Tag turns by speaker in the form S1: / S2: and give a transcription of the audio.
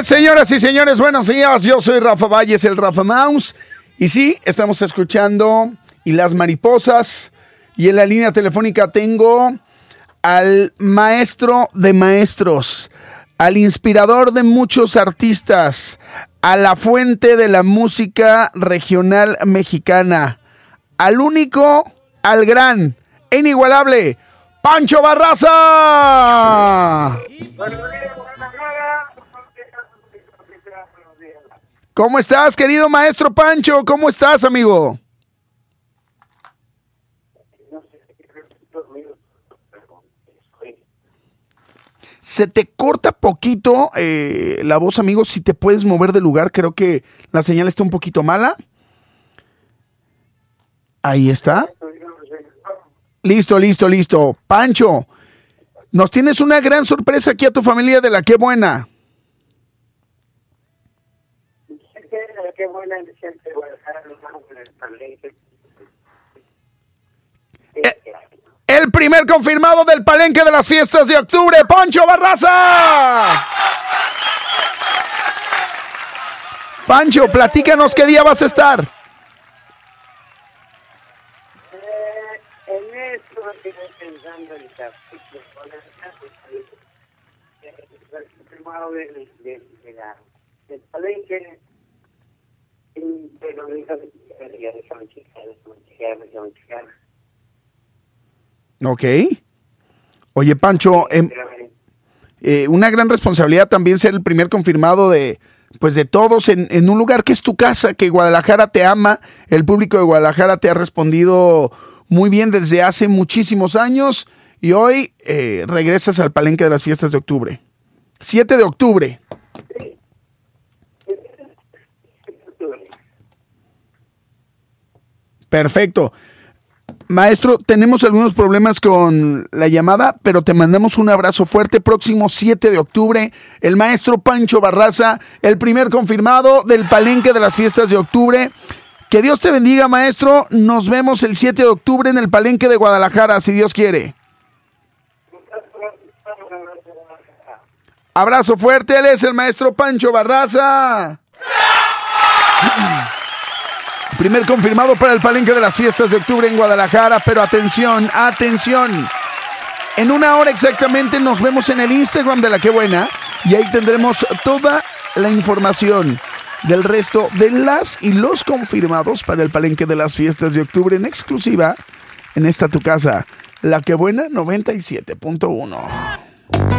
S1: Señoras y señores, buenos días. Yo soy Rafa Valles, el Rafa Mouse. Y sí, estamos escuchando Y las Mariposas. Y en la línea telefónica tengo al maestro de maestros, al inspirador de muchos artistas, a la fuente de la música regional mexicana, al único, al gran, e inigualable, Pancho Barraza. ¿Cómo estás, querido maestro Pancho? ¿Cómo estás, amigo? Se te corta poquito la voz, amigo. Si te puedes mover de lugar, creo que la señal está un poquito mala. Ahí está. Listo. Pancho, nos tienes una gran sorpresa aquí a tu familia de la Qué Buena.
S2: Qué buena gente
S1: El primer confirmado del palenque de las fiestas de octubre, Pancho Barraza. Pancho, platícanos qué día vas a estar.
S2: En esto que estoy pensando ahorita, el confirmado del palenque. Pero
S1: Ok. Oye, Pancho, una gran responsabilidad también ser el primer confirmado de todos en un lugar que es tu casa, que Guadalajara te ama, el público de Guadalajara te ha respondido muy bien desde hace muchísimos años y hoy regresas al palenque de las fiestas de octubre. 7 de octubre. Perfecto. Maestro, tenemos algunos problemas con la llamada, pero te mandamos un abrazo fuerte. Próximo 7 de octubre, el maestro Pancho Barraza, el primer confirmado del palenque de las fiestas de octubre. Que Dios te bendiga, maestro. Nos vemos el 7 de octubre en el palenque de Guadalajara, si Dios quiere. Abrazo fuerte, él es el maestro Pancho Barraza. Primer confirmado para el palenque de las fiestas de octubre en Guadalajara, pero atención. En una hora exactamente nos vemos en el Instagram de La Qué Buena y ahí tendremos toda la información del resto de las y los confirmados para el palenque de las fiestas de octubre en exclusiva en esta tu casa, La Qué Buena 97.1.